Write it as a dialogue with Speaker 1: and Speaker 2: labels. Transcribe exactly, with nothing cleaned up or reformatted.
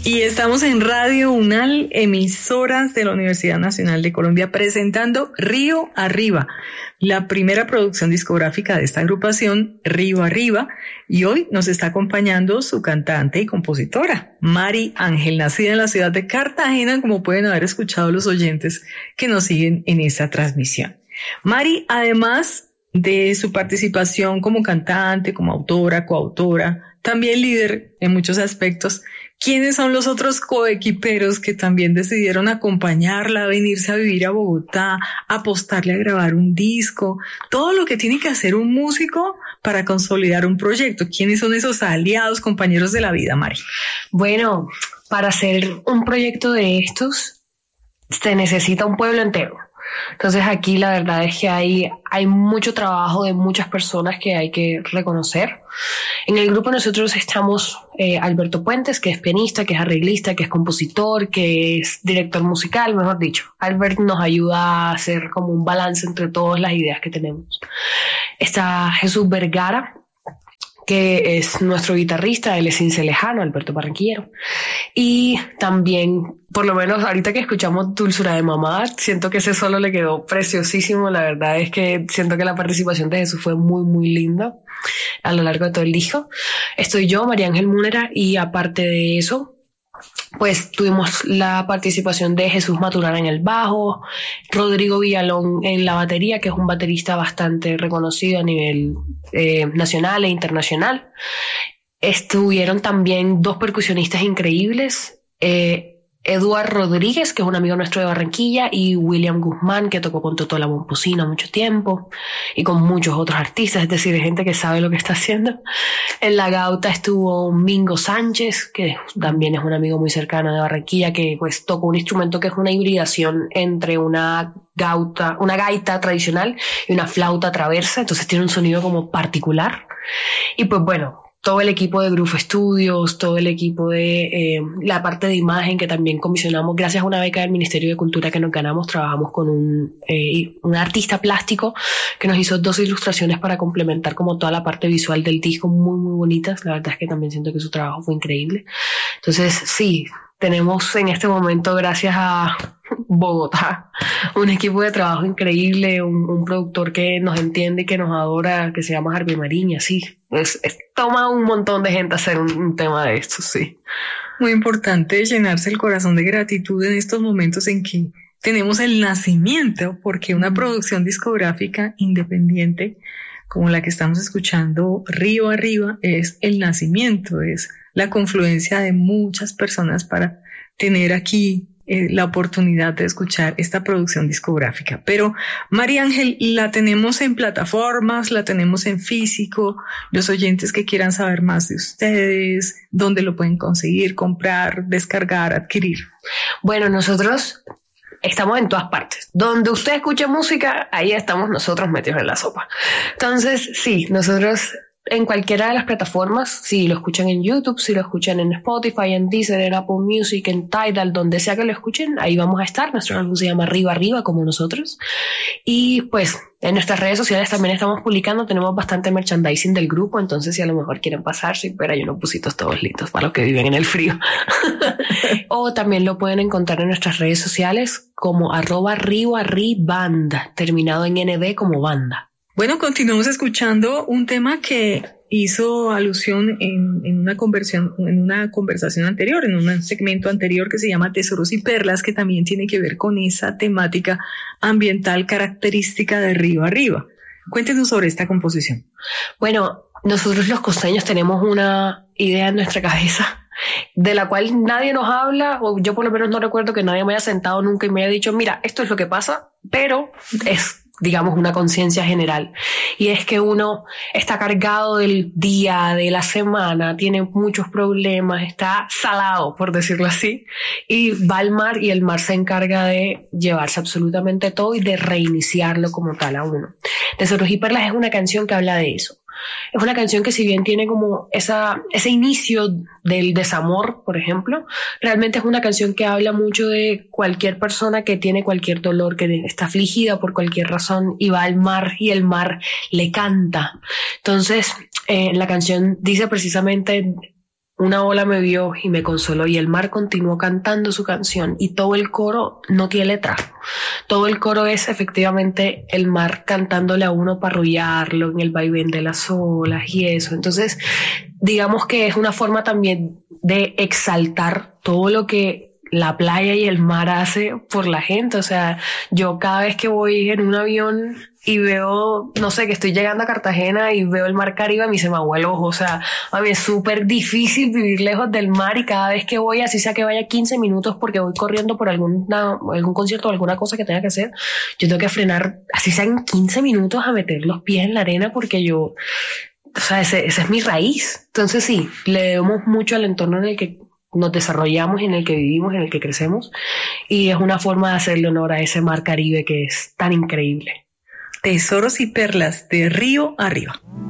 Speaker 1: Y estamos en Radio UNAL, emisoras de la Universidad Nacional de Colombia, presentando Río Arriba, la primera producción discográfica de esta agrupación, Río Arriba, y hoy nos está acompañando su cantante y compositora, Mari Ángel, nacida en la ciudad de Cartagena, como pueden haber escuchado los oyentes que nos siguen en esta transmisión. Mari, además de su participación como cantante, como autora, coautora, también líder en muchos aspectos, ¿quiénes son los otros coequiperos que también decidieron acompañarla, venirse a vivir a Bogotá, apostarle a grabar un disco? Todo lo que tiene que hacer un músico para consolidar un proyecto. ¿Quiénes son esos aliados, compañeros de la vida, Mari?
Speaker 2: Bueno, para hacer un proyecto de estos se necesita un pueblo entero. Entonces aquí la verdad es que hay, hay mucho trabajo de muchas personas que hay que reconocer. En el grupo nosotros estamos eh, Alberto Puentes, que es pianista, que es arreglista, que es compositor, que es director musical, mejor dicho. Albert nos ayuda a hacer como un balance entre todas las ideas que tenemos. Está Jesús Vergara, que es nuestro guitarrista, él es Cincelejano, Alberto Barranquillero. Y también, por lo menos ahorita que escuchamos Dulzura de Mamá, siento que ese solo le quedó preciosísimo. La verdad es que siento que la participación de Jesús fue muy, muy linda a lo largo de todo el disco. Estoy yo, María Ángel Múnera, y aparte de eso, pues tuvimos la participación de Jesús Maturana en el bajo, Rodrigo Villalón en la batería, que es un baterista bastante reconocido a nivel eh, nacional e internacional. Estuvieron también dos percusionistas increíbles, eh, Eduard Rodríguez, que es un amigo nuestro de Barranquilla, y William Guzmán, que tocó con Totó la Momposina mucho tiempo, y con muchos otros artistas, es decir, gente que sabe lo que está haciendo. En la gauta estuvo Mingo Sánchez, que también es un amigo muy cercano de Barranquilla, que pues tocó un instrumento que es una hibridación entre una gauta, una gaita tradicional y una flauta traversa, entonces tiene un sonido como particular. Y pues bueno, todo el equipo de Groove Studios, todo el equipo de eh, la parte de imagen que también comisionamos, gracias a una beca del Ministerio de Cultura que nos ganamos, trabajamos con un, eh, un artista plástico que nos hizo dos ilustraciones para complementar como toda la parte visual del disco, muy muy bonitas. La verdad es que también siento que su trabajo fue increíble. Entonces sí, tenemos en este momento, gracias a Bogotá, un equipo de trabajo increíble, un, un productor que nos entiende y que nos adora, que se llama Harvey Mariña, sí. Es, es, toma un montón de gente hacer un, un tema de esto, sí.
Speaker 1: Muy importante llenarse el corazón de gratitud en estos momentos en que tenemos el nacimiento, porque una producción discográfica independiente como la que estamos escuchando, Río Arriba, es el nacimiento, es la confluencia de muchas personas para tener aquí eh, la oportunidad de escuchar esta producción discográfica. Pero María Ángel, la tenemos en plataformas, la tenemos en físico. Los oyentes que quieran saber más de ustedes, dónde lo pueden conseguir, comprar, descargar, adquirir.
Speaker 2: Bueno, nosotros estamos en todas partes. Donde usted escuche música, ahí estamos nosotros metidos en la sopa. Entonces, sí, nosotros en cualquiera de las plataformas, si lo escuchan en YouTube, si lo escuchan en Spotify, en Deezer, en Apple Music, en Tidal, donde sea que lo escuchen, ahí vamos a estar. Nuestro álbum se llama Río Arriba, como nosotros. Y pues en nuestras redes sociales también estamos publicando, tenemos bastante merchandising del grupo, entonces si a lo mejor quieren pasarse, pero hay unos busitos todos lindos para los que viven en el frío. O también lo pueden encontrar en nuestras redes sociales como arroba Río Arribanda, terminado en N D como banda.
Speaker 1: Bueno, continuamos escuchando un tema que hizo alusión en, en una conversión, en una conversación anterior, en un segmento anterior que se llama Tesoros y Perlas, que también tiene que ver con esa temática ambiental característica de Río Arriba. Cuéntenos sobre esta composición.
Speaker 2: Bueno, nosotros los costeños tenemos una idea en nuestra cabeza de la cual nadie nos habla, o yo por lo menos no recuerdo que nadie me haya sentado nunca y me haya dicho, mira, esto es lo que pasa, pero es, digamos, una conciencia general. Y es que uno está cargado del día, de la semana, tiene muchos problemas, está salado, por decirlo así, y va al mar y el mar se encarga de llevarse absolutamente todo y de reiniciarlo como tal a uno. Tesoros y Perlas es una canción que habla de eso. Es una canción que, si bien tiene como esa, ese inicio del desamor, por ejemplo, realmente es una canción que habla mucho de cualquier persona que tiene cualquier dolor, que está afligida por cualquier razón y va al mar y el mar le canta. Entonces, eh, la canción dice precisamente una ola me vio y me consoló y el mar continuó cantando su canción y todo el coro no tiene letra. Todo el coro es efectivamente el mar cantándole a uno para arrullarlo en el vaivén de las olas y eso. Entonces, digamos que es una forma también de exaltar todo lo que la playa y el mar hace por la gente. O sea, yo cada vez que voy en un avión y veo, no sé, que estoy llegando a Cartagena y veo el mar Caribe, a mí se me agua el ojo. O sea, a mí es súper difícil vivir lejos del mar y cada vez que voy, así sea que vaya quince minutos porque voy corriendo por alguna, algún concierto o alguna cosa que tenga que hacer, yo tengo que frenar, así sea en quince minutos, a meter los pies en la arena porque yo, o sea, ese, esa es mi raíz. Entonces sí, le debemos mucho al entorno en el que nos desarrollamos, en el que vivimos, en el que crecemos, y es una forma de hacerle honor a ese mar Caribe que es tan increíble.
Speaker 1: Tesoros y perlas de río arriba.